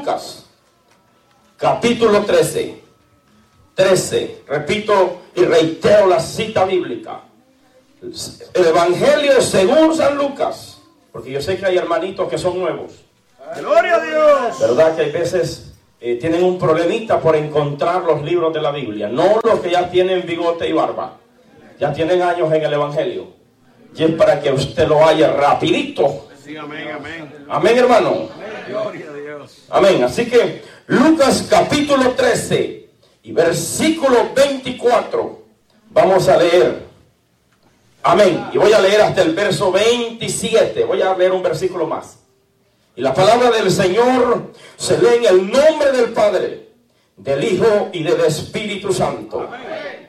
Lucas, capítulo 13. Repito y reitero la cita bíblica. El Evangelio según San Lucas, porque yo sé que hay hermanitos que son nuevos. ¡Gloria a Dios! ¿Verdad que hay veces tienen un problemita por encontrar los libros de la Biblia? No los que ya tienen bigote y barba, ya tienen años en el Evangelio. Y es para que usted lo haya rapidito. Sí, amén, amén. Amén, hermano. Amén. Gloria a Dios. Amén. Así que Lucas capítulo 13 y versículo 24 vamos a leer. Amén. Y voy a leer hasta el verso 27. Voy a leer un versículo más. Y la palabra del Señor se lee en el nombre del Padre, del Hijo y del Espíritu Santo. Amén.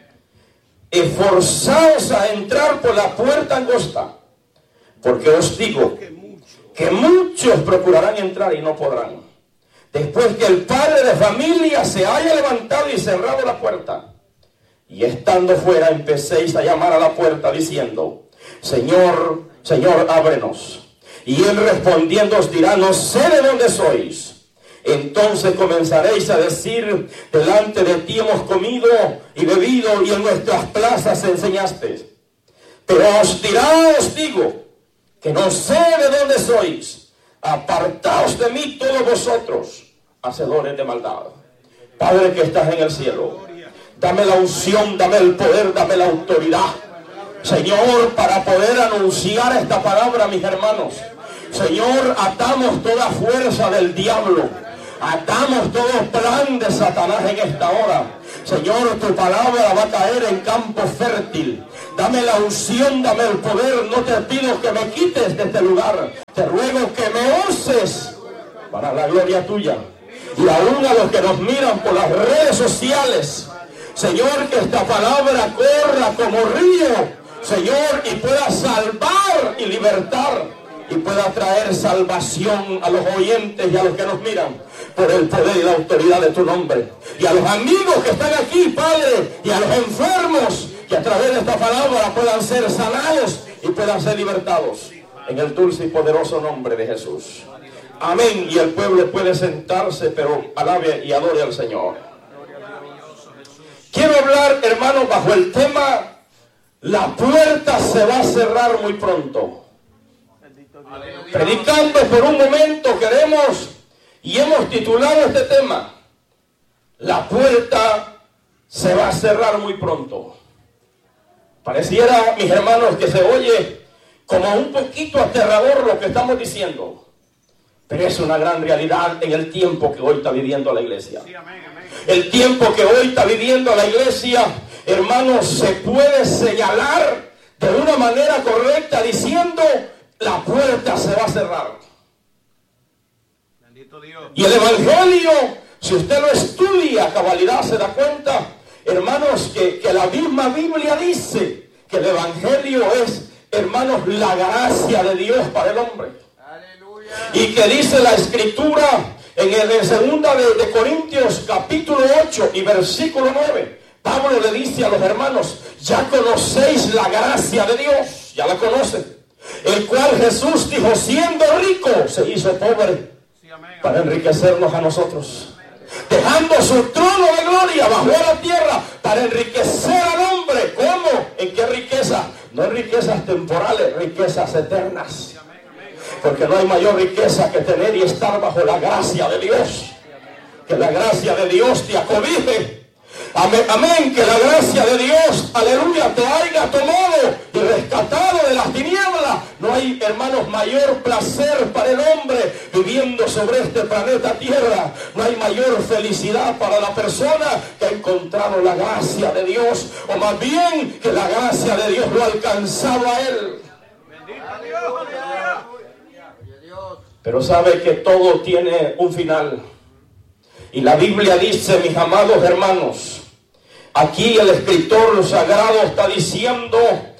Esforzaos a entrar por la puerta angosta, porque os digo que muchos procurarán entrar y no podrán. Después que el padre de familia se haya levantado y cerrado la puerta, y estando fuera empecéis a llamar a la puerta diciendo: Señor, Señor, ábrenos. Y él respondiendo os dirá: no sé de dónde sois. Entonces comenzaréis a decir: delante de ti hemos comido y bebido, y en nuestras plazas enseñaste. Pero os dirá, os digo, que no sé de dónde sois. Apartaos de mí todos vosotros, hacedores de maldad. Padre que estás en el cielo, dame la unción, dame el poder, dame la autoridad, Señor, para poder anunciar esta palabra a mis hermanos. Señor, atamos toda fuerza del diablo, atamos todo plan de Satanás en esta hora. Señor, tu palabra va a caer en campo fértil. Dame la unción, dame el poder. No te pido que me quites de este lugar. Te ruego que me uses para la gloria tuya. Y aún a los que nos miran por las redes sociales, Señor, que esta palabra corra como río, Señor, y pueda salvar y libertar, y pueda traer salvación a los oyentes y a los que nos miran, por el poder y la autoridad de tu nombre. Y a los amigos que están aquí, Padre, y a los enfermos, que a través de esta palabra puedan ser sanados y puedan ser libertados, en el dulce y poderoso nombre de Jesús. Amén. Y el pueblo puede sentarse, pero alabe y adore al Señor. Quiero hablar, hermanos, bajo el tema: la puerta se va a cerrar muy pronto. Predicando por un momento queremos y hemos titulado este tema: la puerta se va a cerrar muy pronto. Pareciera, mis hermanos, que se oye como un poquito aterrador lo que estamos diciendo, pero es una gran realidad en el tiempo que hoy está viviendo la iglesia. El tiempo que hoy está viviendo la iglesia, hermanos, se puede señalar de una manera correcta diciendo: la puerta se va a cerrar. Bendito Dios. Y el Evangelio, si usted lo estudia a cabalidad, se da cuenta, hermanos, que la misma Biblia dice que el Evangelio es, hermanos, la gracia de Dios para el hombre. Aleluya. Y que dice la Escritura en el segunda de Corintios capítulo 8 y versículo 9. Pablo le dice a los hermanos: ya conocéis la gracia de Dios, ya la conocen, el cual Jesús dijo, siendo rico, se hizo pobre para enriquecernos a nosotros, dejando su trono de gloria, bajó a la tierra para enriquecer al hombre. ¿Cómo? ¿En qué riqueza? No en riquezas temporales, riquezas eternas. Porque no hay mayor riqueza que tener y estar bajo la gracia de Dios. Que la gracia de Dios te acobije. Amén, amén, que la gracia de Dios, aleluya, te haya tomado y rescatado de las tinieblas. No hay, hermanos, mayor placer para el hombre viviendo sobre este planeta Tierra. No hay mayor felicidad para la persona que ha encontrado la gracia de Dios, o más bien que la gracia de Dios lo ha alcanzado a él. Bendito Dios. Pero sabe que todo tiene un final. Y la Biblia dice, mis amados hermanos, aquí el escritor sagrado está diciendo: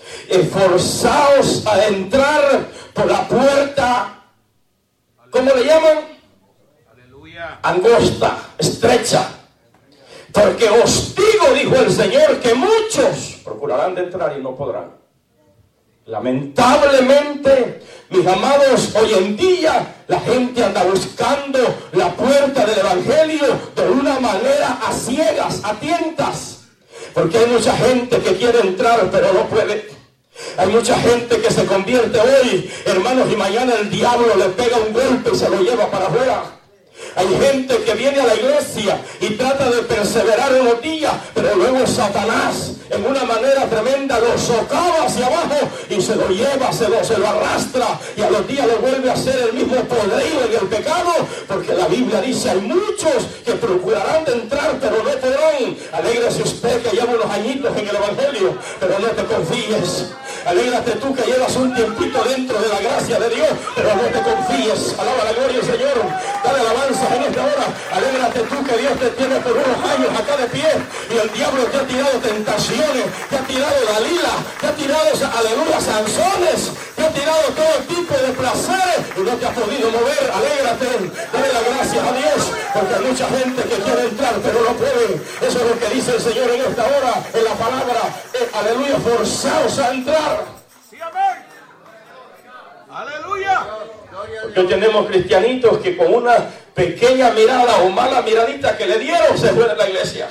esforzaos a entrar por la puerta, ¿cómo le llaman? Aleluya. Angosta, estrecha. Porque os digo, dijo el Señor, que muchos procurarán de entrar y no podrán. Lamentablemente, mis amados, hoy en día la gente anda buscando la puerta del evangelio de una manera a ciegas, a tientas. Porque hay mucha gente que quiere entrar pero no puede. Hay mucha gente que se convierte hoy, hermanos, y mañana el diablo le pega un golpe y se lo lleva para afuera. Hay gente que viene a la iglesia y trata de perseverar unos días, pero luego Satanás en una manera tremenda lo socava hacia abajo y se lo lleva, se lo arrastra, y a los días le vuelve a hacer el mismo podrido en el pecado, porque la Biblia dice: hay muchos que procurarán de entrar pero no podrán. Alégrese usted que lleva unos añitos en el evangelio, pero no te confíes. Alégrate tú que llevas un tiempito dentro de la gracia de Dios, pero no te confíes. Alaba la gloria del Señor. Dale alabanza en esta hora. Alégrate tú que Dios te tiene por unos años acá de pie, y el diablo te ha tirado tentaciones, te ha tirado Dalila, te ha tirado, aleluya, Sansones, te ha tirado todo tipo de placeres y no te ha podido mover. Alégrate, dale las gracias a Dios, porque hay mucha gente que quiere entrar pero no puede. Eso es lo que dice el Señor en esta hora, en la palabra, aleluya, forzados a entrar. Sí, amén. Aleluya. Porque tenemos cristianitos que con una pequeña mirada o mala miradita que le dieron se fue de la iglesia.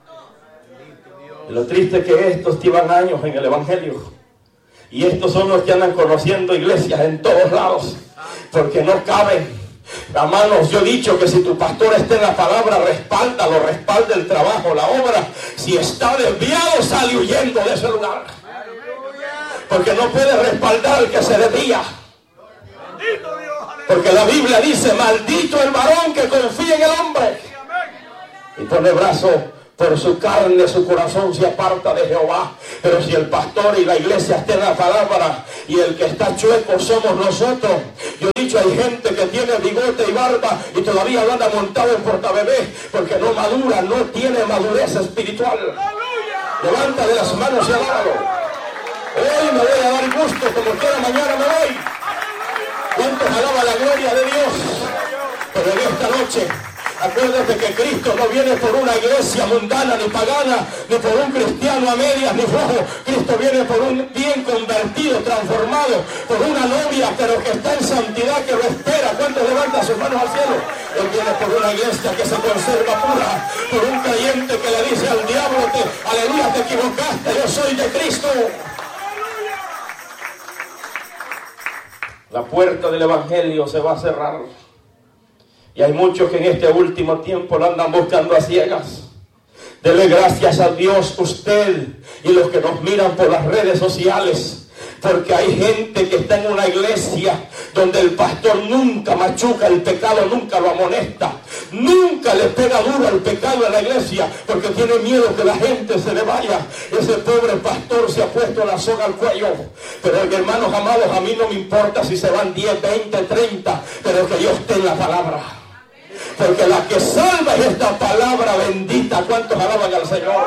Y lo triste es que estos llevan años en el evangelio, y estos son los que andan conociendo iglesias en todos lados, porque no caben. Hermanos, yo he dicho que si tu pastor está en la palabra, respalda el trabajo, la obra. Si está desviado, sale huyendo de ese lugar, porque no puede respaldar al que se desvía. Porque la Biblia dice: maldito el varón que confía en el hombre y pone brazo por su carne, su corazón se aparta de Jehová. Pero si el pastor y la iglesia están en la palabra, y el que está chueco somos nosotros. Yo he dicho, hay gente que tiene bigote y barba y todavía anda montado en portabebé, porque no madura, no tiene madurez espiritual. Levanta de las manos y alábalo. Hoy me voy a dar gusto, como quiera mañana me voy. ¿Cuántos alaba la gloria de Dios? Pero en esta noche, acuérdate que Cristo no viene por una iglesia mundana ni pagana, ni por un cristiano a medias ni flojo. Cristo viene por un bien convertido, transformado, por una novia, pero que está en santidad, que lo espera. ¿Cuántos levantan sus manos al cielo? Él viene por una iglesia que se conserva pura, por un creyente que le dice al diablo: aleluya, te equivocaste, yo soy de Cristo. La puerta del evangelio se va a cerrar. Y hay muchos que en este último tiempo lo andan buscando a ciegas. Dele gracias a Dios usted y los que nos miran por las redes sociales, porque hay gente que está en una iglesia donde el pastor nunca machuca el pecado, nunca lo amonesta, nunca le pega duro al pecado en la iglesia, porque tiene miedo que la gente se le vaya. Ese pobre pastor se ha puesto la soga al cuello. Pero hermanos amados, a mí no me importa si se van 10, 20, 30, pero que yo esté en la palabra. Porque la que salva es esta palabra bendita. ¿Cuántos alaban al Señor?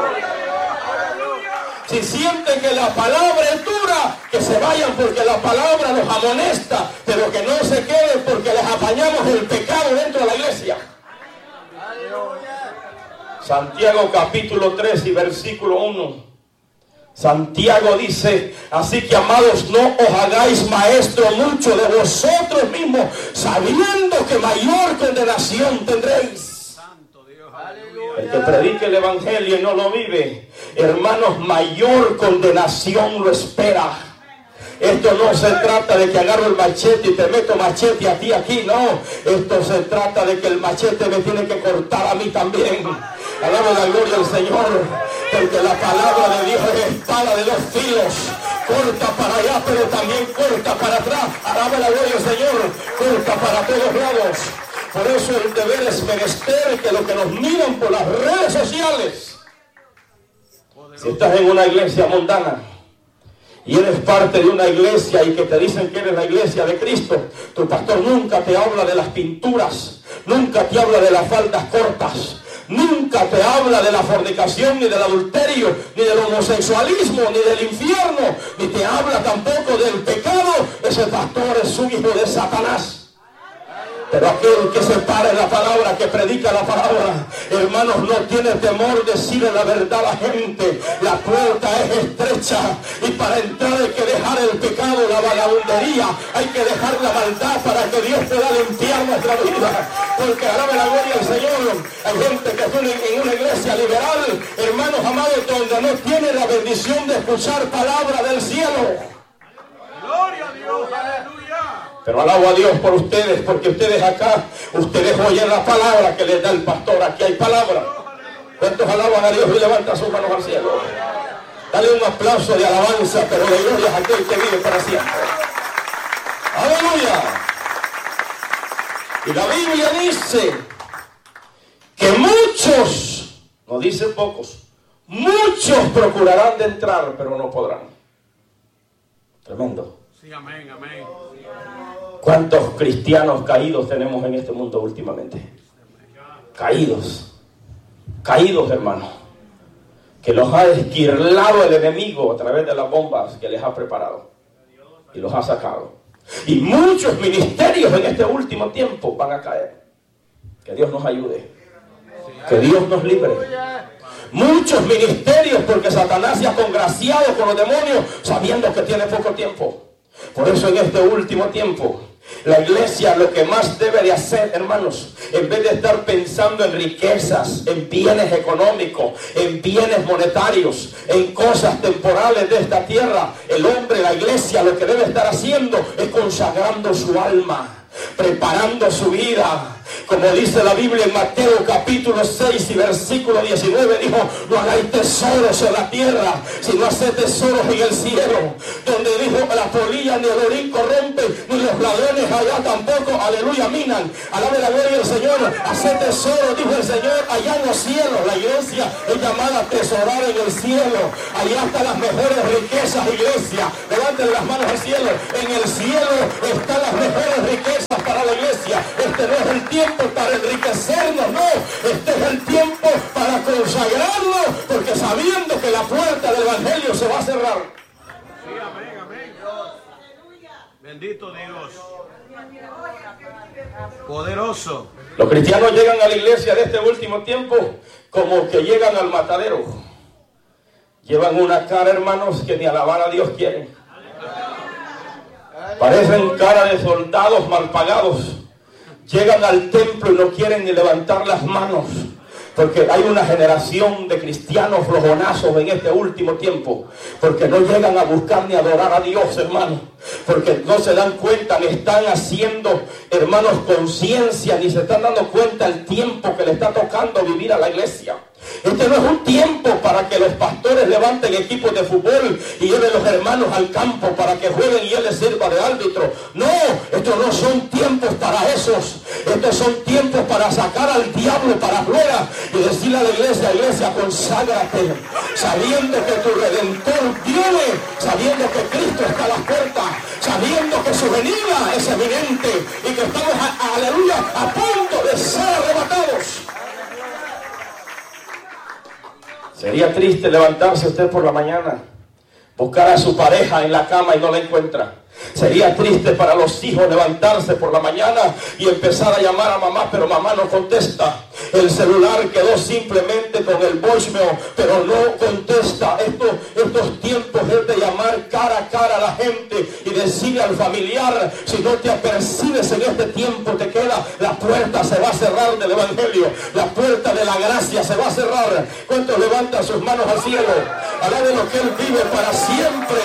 Si sienten que la palabra es dura, que se vayan, porque la palabra los amonesta, pero que no se queden porque les apañamos el pecado dentro de la iglesia. Santiago capítulo 3 y versículo 1. Santiago dice: así que, amados, no os hagáis maestros mucho de vosotros mismos, sabiendo que mayor condenación tendréis. Santo Dios, El que predique el evangelio y no lo vive, hermanos, mayor condenación lo espera. Esto no se trata de que agarro el machete y te meto machete a ti aquí, no. Esto se trata de que el machete me tiene que cortar a mí también. Alaba la gloria del Señor, porque la palabra de Dios es espada de 2 filos, corta para allá pero también corta para atrás. Alaba la gloria del Señor, corta para todos lados. Por eso el deber es menester que los que nos miran por las redes sociales, si estás en una iglesia mundana y eres parte de una iglesia y que te dicen que eres la iglesia de Cristo, tu pastor nunca te habla de las pinturas, nunca te habla de las faldas cortas, nunca te habla de la fornicación, ni del adulterio, ni del homosexualismo, ni del infierno, ni te habla tampoco del pecado. Ese pastor es un hijo de Satanás. Pero aquel que se para en la palabra, que predica la palabra, hermanos, no tiene temor de decirle la verdad a la gente. La puerta es estrecha y para entrar hay que dejar el pecado, la vagabundería, hay que dejar la maldad para que Dios pueda limpiar nuestra vida. Porque alabe la gloria al Señor. Hay gente que está en una iglesia liberal, hermanos amados, donde no tiene la bendición de escuchar palabra del cielo. Gloria a Dios, aleluya. Pero alabo a Dios por ustedes, porque ustedes acá, ustedes oyen la palabra que les da el pastor. Aquí hay palabra. ¿Cuántos alaban a Dios y levantan sus manos al cielo? Dale un aplauso de alabanza, pero de gloria a aquel que vive para siempre. ¡Aleluya! Y la Biblia dice que muchos, no dice pocos, muchos procurarán de entrar, pero no podrán. Tremendo. Sí, amén, amén. ¿Cuántos cristianos caídos tenemos en este mundo últimamente? Caídos, hermanos, que los ha esquirlado el enemigo a través de las bombas que les ha preparado y los ha sacado. Y muchos ministerios en este último tiempo van a caer. Que Dios nos ayude, que Dios nos libre. Muchos ministerios, porque Satanás se ha congraciado con los demonios sabiendo que tiene poco tiempo. Por eso en este último tiempo la iglesia lo que más debe de hacer, hermanos, en vez de estar pensando en riquezas, en bienes económicos, en bienes monetarios, en cosas temporales de esta tierra, el hombre, la iglesia, lo que debe estar haciendo es consagrando su alma, preparando su vida. Como dice la Biblia en Mateo capítulo 6 y versículo 19, dijo: no hagáis tesoros en la tierra, sino haced tesoros en el cielo, donde dijo: la polilla ni el orín corrompe, ni los ladrones allá tampoco, aleluya, minan. Alabe la gloria del Señor. Haced tesoros, dijo el Señor, allá en los cielos. La iglesia es llamada a tesorar en el cielo. Allá están las mejores riquezas, iglesia. Levanten las manos al cielo. En el cielo están las mejores riquezas para la iglesia. Este no es el tiempo para enriquecernos, no. Este es el tiempo para consagrarnos, porque sabiendo que la puerta del evangelio se va a cerrar. Sí, amén, amén. Bendito Dios. Poderoso. Los cristianos llegan a la iglesia de este último tiempo como que llegan al matadero. Llevan una cara, hermanos, que ni alabar a Dios quieren. Parecen cara de soldados mal pagados. Llegan al templo y no quieren ni levantar las manos. Porque hay una generación de cristianos flojonazos en este último tiempo. Porque no llegan a buscar ni a adorar a Dios, hermano. Porque no se dan cuenta, ni están haciendo, hermanos, conciencia, ni se están dando cuenta el tiempo que le está tocando vivir a la iglesia. Este no es un tiempo para que los pastores levanten equipos de fútbol y lleven los hermanos al campo para que jueguen y él les sirva de árbitro. No, estos no son tiempos para esos. Estos son tiempos para sacar al diablo para afuera y decirle a la iglesia: iglesia, conságrate, sabiendo que tu Redentor viene, sabiendo que Cristo está a las puertas, sabiendo que su venida es eminente y que estamos, aleluya, a punto de ser arrebatados. Sería triste levantarse usted por la mañana, buscar a su pareja en la cama y no la encuentra. Sería triste para los hijos levantarse por la mañana y empezar a llamar a mamá, pero mamá no contesta. El celular quedó simplemente con el voicemail, pero no contesta. Estos tiempos es de llamar cara a cara a la gente y decirle al familiar: si no te apercibes en este tiempo, te queda, la puerta se va a cerrar del evangelio, la puerta de la gracia se va a cerrar. ¿Cuántos levantan sus manos al cielo? Alaben lo que Él vive para siempre.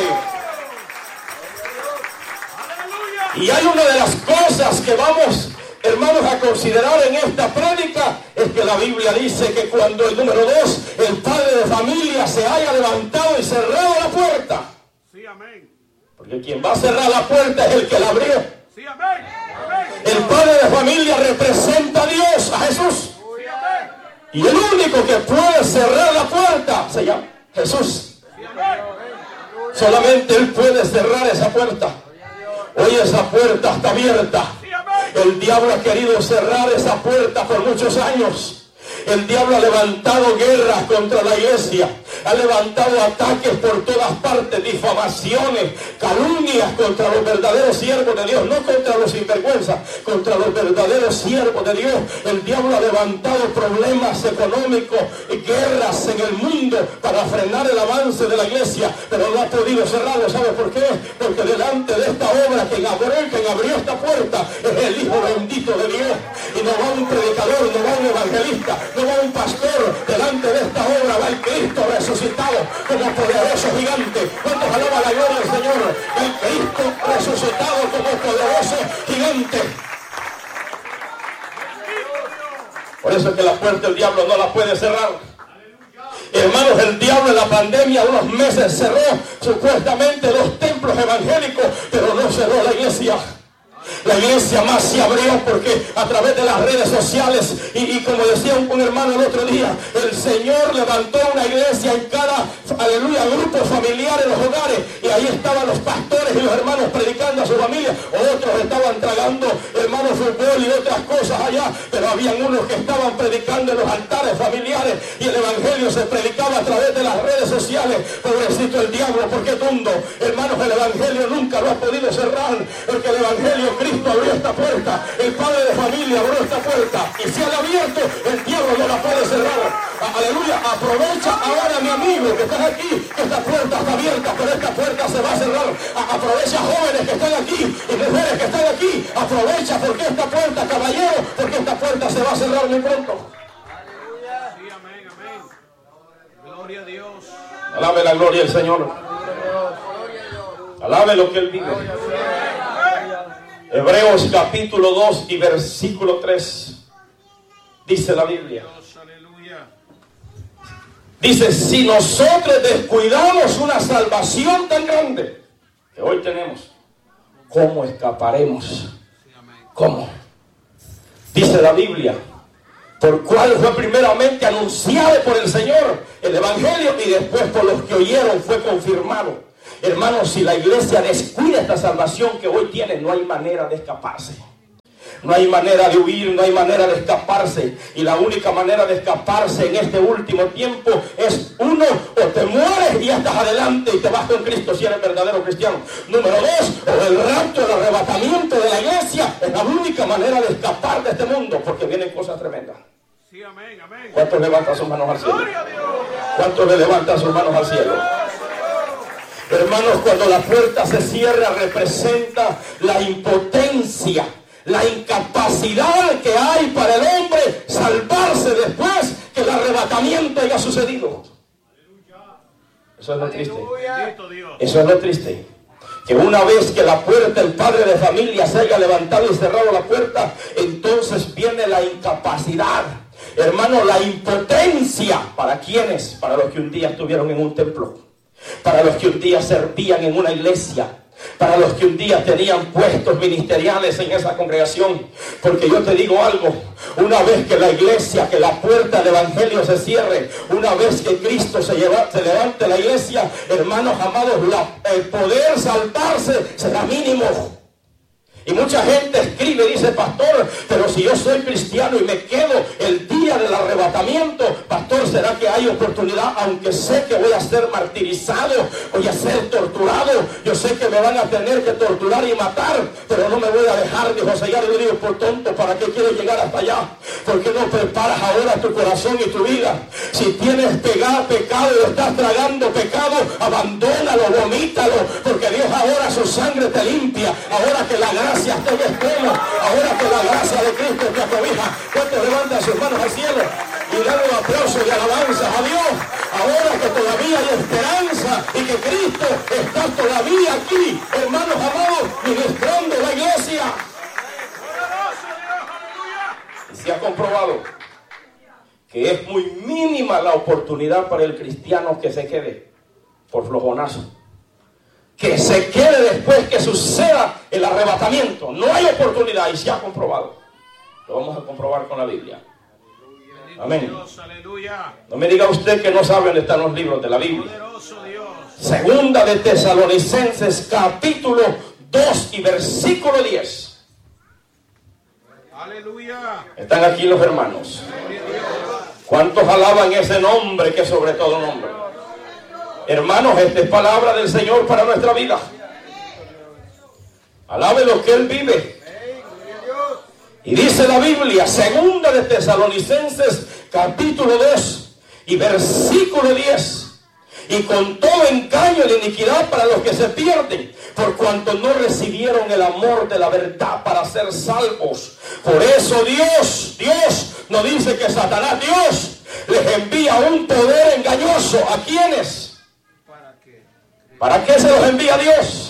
Y hay una de las cosas que vamos, hermanos, a considerar en esta prédica, es que la Biblia dice que cuando el número 2, el padre de familia, se haya levantado y cerrado la puerta. Sí, amén. Porque quien va a cerrar la puerta es el que la abrió. Sí, amén. Amén. El padre de familia representa a Dios, a Jesús. Sí, amén. Y el único que puede cerrar la puerta se llama Jesús. Sí, amén. Solamente Él puede cerrar esa puerta. Hoy esa puerta está abierta. El diablo ha querido cerrar esa puerta por muchos años. El diablo ha levantado guerras contra la iglesia. ha levantado ataques por todas partes, difamaciones, calumnias contra los verdaderos siervos de Dios, no contra los sinvergüenzas, contra los verdaderos siervos de Dios. El diablo ha levantado problemas económicos y guerras en el mundo para frenar el avance de la iglesia, pero no ha podido cerrarlo. ¿Sabe por qué? Porque delante de esta obra, quien abrió esta puerta es el Hijo bendito de Dios. Y no va un predicador, no va un evangelista, no va un pastor. Delante de esta obra va el Cristo resucitado como poderoso gigante. ¿Cuántos alaban la gloria del Señor? El Cristo resucitado como poderoso gigante. Por eso es que la puerta del diablo no la puede cerrar. Hermanos, el diablo en la pandemia unos meses cerró supuestamente los templos evangélicos, pero no cerró la iglesia. La iglesia más se abrió porque a través de las redes sociales y como decía un hermano el otro día, el Señor levantó una iglesia en cada, aleluya, grupo familiar en los hogares, y ahí estaban los pastores y los hermanos predicando a su familia. Otros estaban tragando, hermanos, fútbol y otras cosas allá, pero habían unos que estaban predicando en los altares familiares, y el evangelio se predicaba a través de las redes sociales. Pobrecito el diablo, porque tundo. Hermanos, el evangelio nunca lo ha podido cerrar, porque el evangelio, Cristo abrió esta puerta, el padre de familia abrió esta puerta, y si ha abierto, el diablo no la puede cerrar. Aleluya, aprovecha ahora, mi amigo, que estás aquí, que esta puerta está abierta, pero esta puerta se va a cerrar. Aprovecha, jóvenes que están aquí y mujeres que están aquí, aprovecha, porque esta puerta, caballero, porque esta puerta se va a cerrar muy pronto. Sí, amén, amén. Gloria a Dios. Alabe la gloria del Señor. Alabe lo que Él vive. Hebreos capítulo 2 y versículo 3. Dice la Biblia. Dice, si nosotros descuidamos una salvación tan grande que hoy tenemos, ¿cómo escaparemos? ¿Cómo? Dice la Biblia, por cual fue primeramente anunciado por el Señor el Evangelio, y después por los que oyeron fue confirmado. Hermanos, si la iglesia descuida esta salvación que hoy tiene, no hay manera de escaparse. No hay manera de huir, no hay manera de escaparse. Y la única manera de escaparse en este último tiempo es, uno, o te mueres y ya estás adelante y te vas con Cristo si eres verdadero cristiano. Número dos, o el rapto, el arrebatamiento de la iglesia es la única manera de escapar de este mundo, porque vienen cosas tremendas. Sí, amén, amén. ¿Cuántos levantan sus manos al cielo? Gloria a Dios. ¿Cuántos le levantan sus manos al cielo? Hermanos, cuando la puerta se cierra, representa la impotencia, la incapacidad que hay para el hombre salvarse después que el arrebatamiento haya sucedido. Eso es lo triste. Bendito Dios. Eso es lo triste. Que una vez que la puerta, el padre de familia se haya levantado y cerrado la puerta, entonces viene la incapacidad. Hermano, la impotencia. ¿Para quiénes? Para los que un día estuvieron en un templo, para los que un día servían en una iglesia, para los que un día tenían puestos ministeriales en esa congregación. Porque yo te digo algo, una vez que la iglesia, que la puerta del evangelio se cierre, una vez que Cristo se levante la iglesia, hermanos amados, el poder salvarse será mínimo. Y mucha gente escribe, dice, pastor, pero si yo soy cristiano y me quedo el día del arrebatamiento, pastor, ¿será que hay oportunidad? Aunque sé que voy a ser martirizado, voy a ser torturado, yo sé que me van a tener que torturar y matar, pero no me voy a dejar, dijo Señor. Yo digo, por tonto, ¿para qué quieres llegar hasta allá? ¿Por qué no preparas ahora tu corazón y tu vida? Si tienes pecado y estás tragando pecado, abandónalo, vomítalo, porque Dios ahora su sangre te limpia, ahora que la gracia está en extremo, ahora que la gracia de Cristo te acobija. ¿Cuántos levantan sus manos al cielo y dan un aplauso y alabanza a Dios? Ahora que todavía hay esperanza y que Cristo está todavía aquí, hermanos amados, ministrando la iglesia. Y se ha comprobado que es muy mínima la oportunidad para el cristiano que se quede por flojonazo, que se quede después que suceda el arrebatamiento. No hay oportunidad, y se ha comprobado. Lo vamos a comprobar con la Biblia. Amén. Dios, aleluya. No me diga usted que no sabe dónde están los libros de la Biblia. Poderoso Dios. Segunda de Tesalonicenses capítulo 2 y versículo 10. Aleluya. Están aquí los hermanos. ¿Cuántos alaban ese nombre que es sobre todo nombre? Hermanos, esta es palabra del Señor para nuestra vida. Alabe lo que Él vive. Y dice la Biblia, segunda de Tesalonicenses, capítulo 2 y versículo 10. Y con todo engaño de iniquidad para los que se pierden, por cuanto no recibieron el amor de la verdad para ser salvos. Por eso Dios no dice que Satanás, Dios les envía un poder engañoso. ¿A quiénes? ¿Para qué se los envía Dios?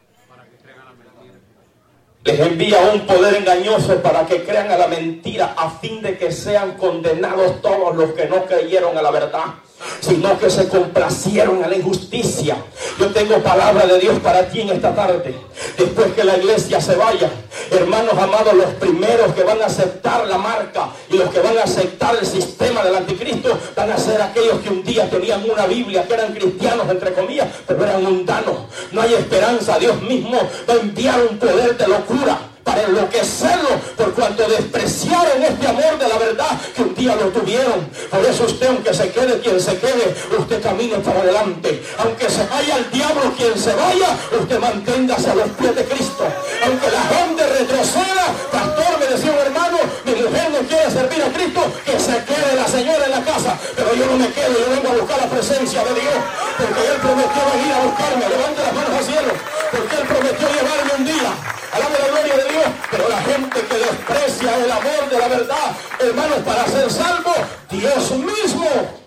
Les envía un poder engañoso para que crean a la mentira, a fin de que sean condenados todos los que no creyeron a la verdad, sino que se complacieron en la injusticia. Yo tengo palabra de Dios para ti en esta tarde. Después que la iglesia se vaya, hermanos amados, los primeros que van a aceptar la marca y los que van a aceptar el sistema del anticristo van a ser aquellos que un día tenían una Biblia, que eran cristianos entre comillas, pero eran mundanos. No hay esperanza. Dios mismo va a enviar un poder de locura para enloquecerlo, por cuanto despreciaron este amor de la verdad que un día lo tuvieron. Por eso usted, aunque se quede quien se quede, usted camine para adelante. Aunque se vaya el diablo quien se vaya, usted manténgase a los pies de Cristo. Aunque la gente retroceda, pastor, me decía un hermano, mi mujer no quiere servir a Cristo, que se quede la señora en la casa. Pero yo no me quedo, yo vengo a buscar la presencia de Dios, porque Él prometió venir a buscarme. Levante las manos al cielo, porque Él prometió llevarme un día. Alabe la gloria de Dios. Pero la gente que desprecia el amor de la verdad, hermanos, para ser salvo, Dios mismo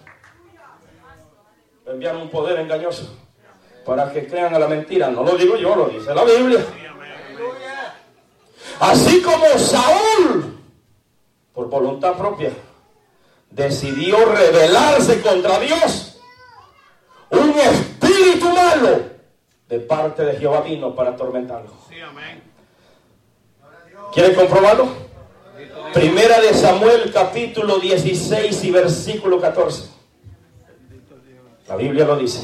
envían un poder engañoso para que crean a la mentira. No lo digo yo, lo dice la Biblia. Así como Saúl, por voluntad propia, decidió rebelarse contra Dios, un espíritu malo de parte de Jehová vino para atormentarlo. ¿Quieren comprobarlo? Primera de Samuel, capítulo 16 y versículo 14. La Biblia lo dice.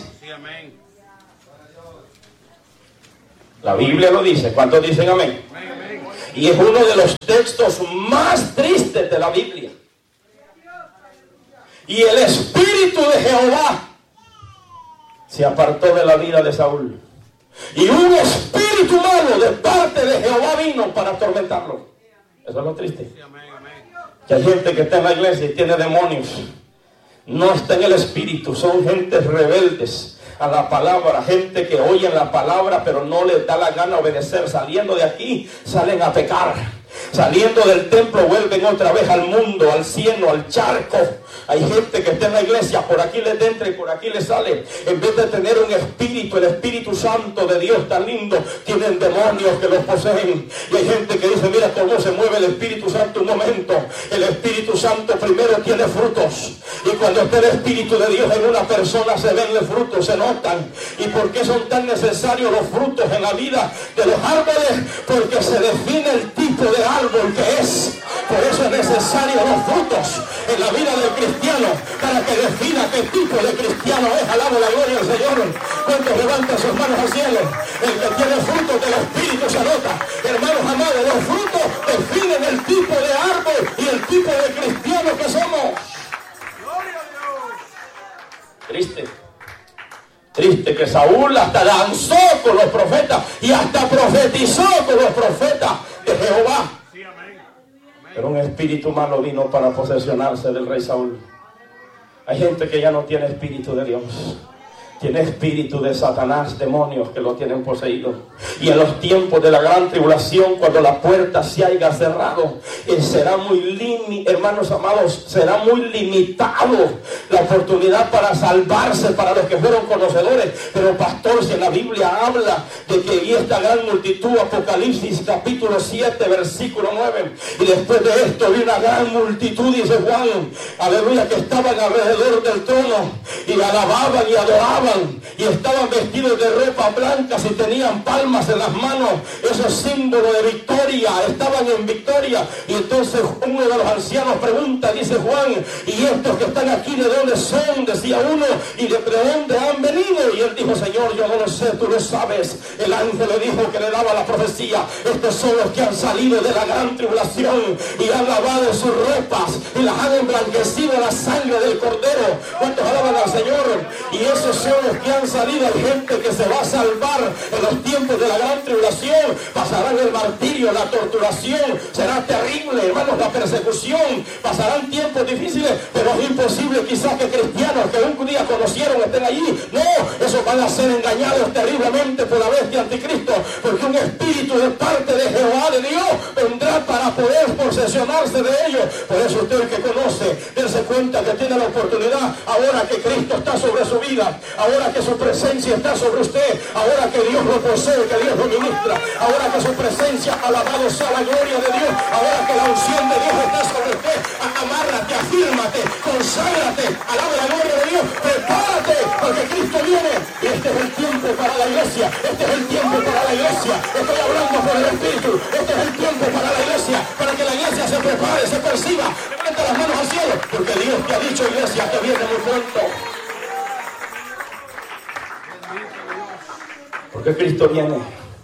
La Biblia lo dice. ¿Cuántos dicen amén? Y es uno de los textos más tristes de la Biblia. Y el espíritu de Jehová se apartó de la vida de Saúl. Y un espíritu malo de parte de Jehová vino para atormentarlo. Eso es lo triste. Que hay gente que está en la iglesia y tiene demonios. No está en el espíritu. Son gentes rebeldes a la palabra. Gente que oyen la palabra pero no les da la gana obedecer. Saliendo de aquí salen a pecar. Saliendo del templo vuelven otra vez al mundo, al cieno, al charco. Hay gente que está en la iglesia, por aquí les entra y por aquí les sale. En vez de tener un espíritu, el Espíritu Santo de Dios tan lindo, tienen demonios que los poseen. Y hay gente que dice, mira cómo se mueve el Espíritu Santo un momento. El Espíritu Santo primero tiene frutos. Y cuando está el Espíritu de Dios en una persona, se ven los frutos, se notan. ¿Y por qué son tan necesarios los frutos en la vida de los árboles? Porque se define el tipo de árbol que es. Por eso es necesario los frutos en la vida del cristiano, para que defina qué tipo de cristiano es. Alabo la gloria del Señor. ¿Cuántos levantan sus manos al cielo? El que tiene frutos del Espíritu se nota. Hermanos amados, los frutos definen el tipo de árbol y el tipo de cristiano que somos. Triste. Triste que Saúl hasta danzó con los profetas y hasta profetizó con los profetas de Jehová. Pero un espíritu malo vino para posesionarse del rey Saúl. Hay gente que ya no tiene espíritu de Dios. Tiene espíritu de Satanás, demonios que lo tienen poseído. Y en los tiempos de la gran tribulación, cuando la puerta se haya cerrado, será muy hermanos amados, será muy limitado la oportunidad para salvarse para los que fueron conocedores. Pero pastor, si en la Biblia habla de que vi esta gran multitud, Apocalipsis capítulo 7 versículo 9, y después de esto vi una gran multitud, dice Juan, aleluya, que estaban alrededor del trono y alababan y adoraban, y estaban vestidos de ropa blancas y tenían palmas en las manos. Eso es símbolo de victoria. Estaban en victoria. Y entonces uno de los ancianos pregunta, dice Juan, ¿y estos que están aquí de dónde son? Decía uno, ¿y de dónde han venido? Y él dijo, Señor, yo no lo sé, tú lo sabes. El ángel le dijo que le daba la profecía, estos son los que han salido de la gran tribulación y han lavado sus ropas y las han emblanquecido la sangre del Cordero. ¿Cuántos alaban al Señor? Y esos son tribulaciones que han salido, hay gente que se va a salvar en los tiempos de la gran tribulación. Pasarán el martirio, la torturación, será terrible, hermanos, la persecución, pasarán tiempos difíciles, pero es imposible quizás que cristianos que un día conocieron estén allí. No, esos van a ser engañados terriblemente por la bestia anticristo, porque un espíritu de parte de Jehová de Dios vendrá para poder posesionarse de ellos. Por eso usted, el que conoce, dése cuenta que tiene la oportunidad, ahora que Cristo está sobre su vida, ahora que su presencia está sobre usted, ahora que Dios lo posee, que Dios lo ministra, ahora que su presencia, alabado sea la gloria de Dios, ahora que la unción de Dios está sobre usted, amárrate, afírmate, conságrate, alaba la gloria de Dios, prepárate, porque Cristo viene. Y este es el tiempo para la iglesia, este es el tiempo para la iglesia, estoy hablando por el Espíritu, este es el tiempo para la iglesia, para que la iglesia se prepare, se perciba, levanta las manos al cielo, porque Dios te ha dicho, iglesia, que viene muy pronto. Porque Cristo viene.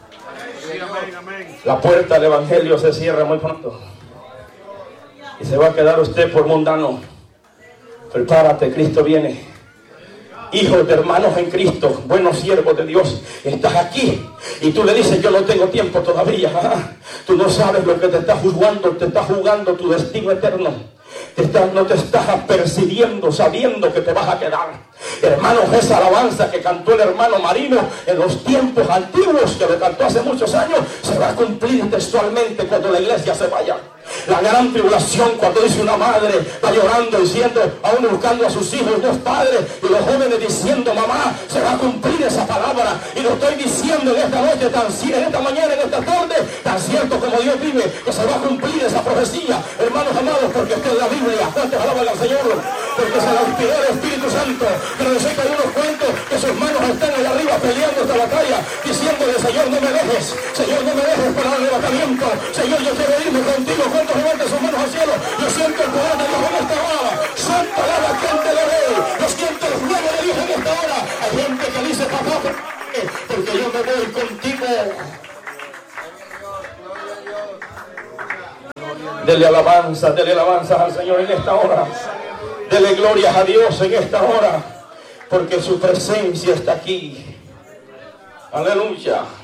La puerta del evangelio se cierra muy pronto y se va a quedar usted por mundano. Prepárate, Cristo viene. Hijos de hermanos en Cristo, buenos siervos de Dios, estás aquí y tú le dices, yo no tengo tiempo todavía. Tú no sabes lo que te está jugando tu destino eterno. No te estás apercibiendo, sabiendo que te vas a quedar. Hermanos, esa alabanza que cantó el hermano Marino en los tiempos antiguos, que lo cantó hace muchos años, se va a cumplir textualmente cuando la iglesia se vaya. La gran tribulación, cuando dice una madre, va llorando, diciendo, aún buscando a sus hijos, dos padres, y los jóvenes diciendo, mamá, se va a cumplir esa palabra. Y lo estoy diciendo en esta noche, en esta mañana, en esta tarde, tan cierto como Dios vive, que se va a cumplir esa profecía. Hermanos amados, porque esta es la Biblia. ¿Cuántos alaban al Señor? Porque se la inspiró el Espíritu Santo. Pero yo sé que hay unos cuentos que sus manos están allá arriba peleando esta batalla, diciéndole, Señor, no me dejes, Señor, no me dejes para el arrebatamiento, Señor, yo quiero irme contigo. ¿Cuántos levantan sus manos al cielo? Yo siento el poder de Dios en esta hora. Santa alaba gente de rey. Yo siento el fuego de Dios en esta hora. Hay gente que dice, papá, porque yo me voy contigo. Dele alabanza al Señor en esta hora. Dele glorias a Dios en esta hora, porque su presencia está aquí. Aleluya.